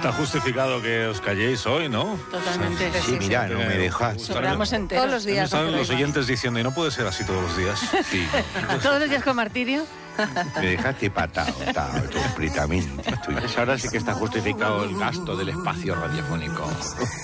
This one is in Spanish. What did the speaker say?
Está justificado que os calléis hoy, ¿no? Totalmente. Sí, mira, no me dejas. Sobramos enteros. Todos los días. Están los oyentes diciendo, y no puede ser así todos los días. Sí, Todos los días con martirio. me dejaste patado, completamente. Pues ahora sí que está justificado el gasto del espacio radiofónico.